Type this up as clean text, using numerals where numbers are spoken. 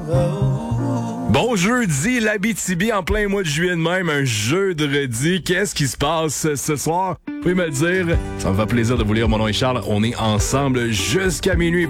Bon jeudi, l'Abitibi en plein mois de juillet de même, un jeudi. Qu'est-ce qui se passe ce soir? Vous pouvez me le dire. Ça me fait plaisir de vous lire. Mon nom est Charles. On est ensemble jusqu'à minuit.